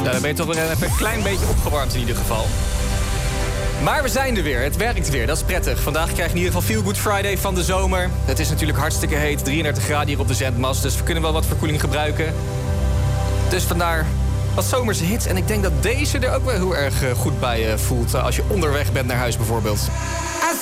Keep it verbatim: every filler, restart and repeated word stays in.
Nou, dan ben je toch weer even een klein beetje opgewarmd in ieder geval. Maar we zijn er weer. Het werkt weer. Dat is prettig. Vandaag krijg je in ieder geval Feel Good Friday van de zomer. Het is natuurlijk hartstikke heet. drieëndertig graden hier op de zendmast. Dus we kunnen wel wat verkoeling gebruiken. Dus vandaar wat zomerse hits. En ik denk dat deze er ook wel heel erg goed bij voelt. Als je onderweg bent naar huis bijvoorbeeld.